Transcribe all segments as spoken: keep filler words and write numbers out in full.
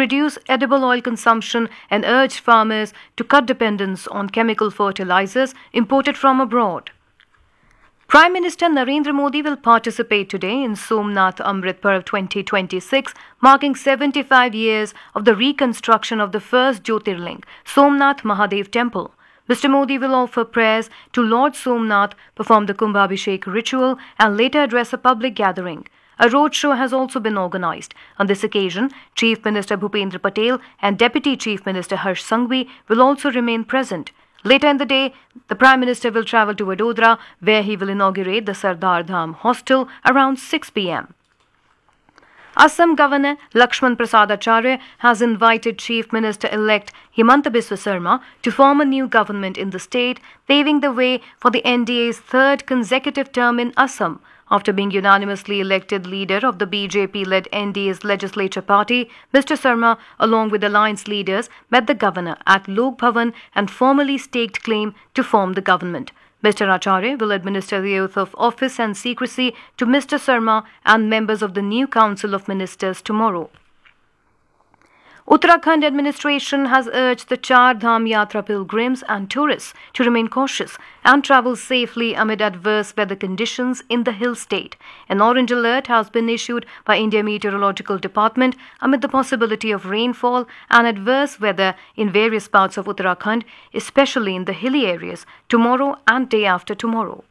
reduce edible oil consumption and urged farmers to cut dependence on chemical fertilizers imported from abroad. Prime Minister Narendra Modi will participate today in Somnath Amrit Parv twenty twenty-six, marking seventy-five years of the reconstruction of the first Jyotirling, Somnath Mahadev Temple. Mister Modi will offer prayers to Lord Somnath, perform the Kumbhabhishek ritual, and later address a public gathering. A roadshow has also been organized. On this occasion, Chief Minister Bhupendra Patel and Deputy Chief Minister Harsh Sanghvi will also remain present. Later in the day, the Prime Minister will travel to Vadodara, where he will inaugurate the Sardar Dham Hostel around six p m Assam Governor Lakshman Prasad Acharya has invited Chief Minister-elect Himanta Biswa Sarma to form a new government in the state, paving the way for the N D A's third consecutive term in Assam. After being unanimously elected leader of the B J P-led N D A's legislature party, Mister Sarma, along with alliance leaders, met the governor at Lok Bhavan and formally staked claim to form the government. Mister Acharya will administer the oath of office and secrecy to Mister Sarma and members of the new Council of Ministers tomorrow. Uttarakhand administration has urged the Char Dham Yatra pilgrims and tourists to remain cautious and travel safely amid adverse weather conditions in the hill state. An orange alert has been issued by India Meteorological Department amid the possibility of rainfall and adverse weather in various parts of Uttarakhand, especially in the hilly areas, tomorrow and day after tomorrow.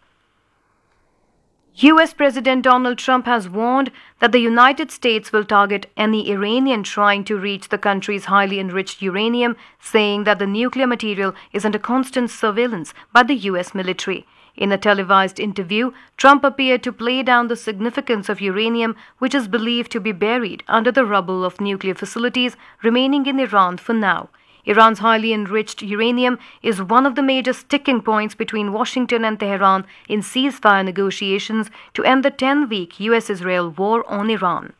U S President Donald Trump has warned that the United States will target any Iranian trying to reach the country's highly enriched uranium, saying that the nuclear material is under constant surveillance by the U S military. In a televised interview, Trump appeared to play down the significance of uranium, which is believed to be buried under the rubble of nuclear facilities remaining in Iran for now. Iran's highly enriched uranium is one of the major sticking points between Washington and Tehran in ceasefire negotiations to end the ten-week U S Israel war on Iran.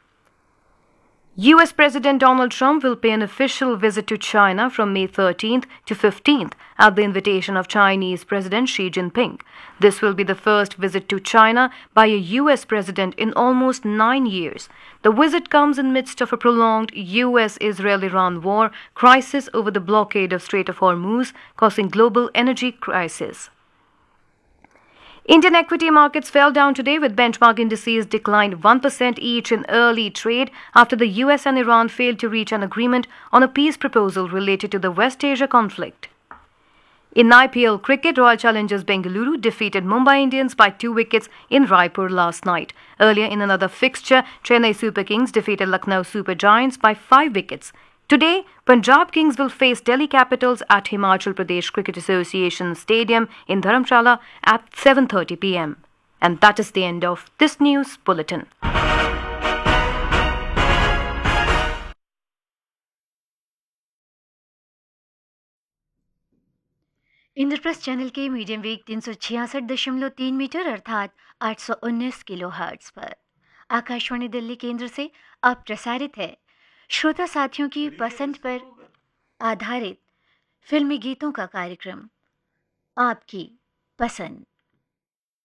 U S President Donald Trump will pay an official visit to China from May thirteenth to fifteenth at the invitation of Chinese President Xi Jinping. This will be the first visit to China by a U S president in almost nine years. The visit comes in midst of a prolonged U S Israel-Iran war crisis over the blockade of Strait of Hormuz, causing global energy crisis. Indian equity markets fell down today, with benchmark indices declined one percent each in early trade after the U S and Iran failed to reach an agreement on a peace proposal related to the West Asia conflict. In I P L cricket, Royal Challengers Bengaluru defeated Mumbai Indians by two wickets in Raipur last night. Earlier in another fixture, Chennai Super Kings defeated Lucknow Super Giants by five wickets. Today, Punjab Kings will face Delhi Capitals at Himachal Pradesh Cricket Association Stadium in Dharamshala at seven thirty p m And that is the end of this news bulletin. Indraprastha channel के medium वेग तीन सौ छियासठ दशमलव तीन metre अर्थात आठ सौ उन्नीस किलो हर्ट्ज पर आकाशवाणी दिल्ली केंद्र से अब प्रसारित है श्रोता साथियों की पसंद पर आधारित फिल्मी गीतों का कार्यक्रम आपकी पसंद।